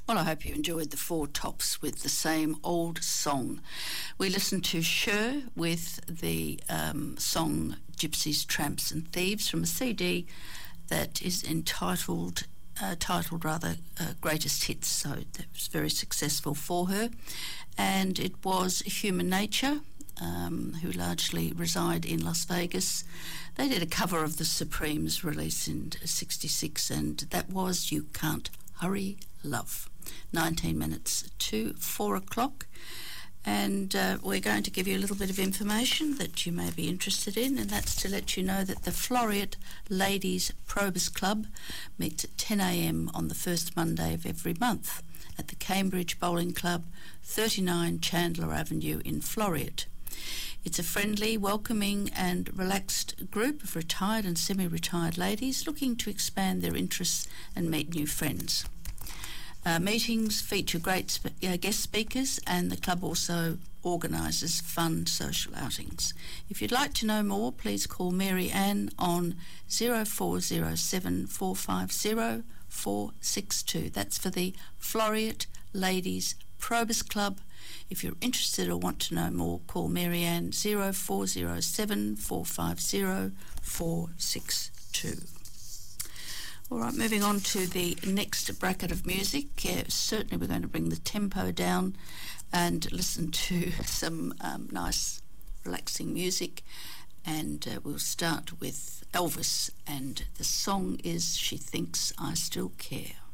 Well, I hope you enjoyed the Four Tops with the same old song. We listened to Cher with the song Gypsies, Tramps and Thieves from a CD that is titled Greatest Hits, so that was very successful for her. And it was Human Nature, who largely reside in Las Vegas. They did a cover of the Supremes release in '66, and that was You Can't Hurry Love. 19 minutes to 4 o'clock, and we're going to give you a little bit of information that you may be interested in, and that's to let you know that the Floriat Ladies Probus Club meets at 10 a.m. on the first Monday of every month at the Cambridge Bowling Club, 39 Chandler Avenue in Floriat. It's a friendly, welcoming and relaxed group of retired and semi-retired ladies looking to expand their interests and meet new friends. Meetings feature great guest speakers, and the club also organises fun social outings. If you'd like to know more, please call Mary Ann on 0407 450 462. That's for the Floriat Ladies Probus Club. If you're interested or want to know more, call Mary Ann 0407 450 462. All right, moving on to the next bracket of music. Certainly we're going to bring the tempo down and listen to some nice, relaxing music. And we'll start with Elvis, and the song is She Thinks I Still Care.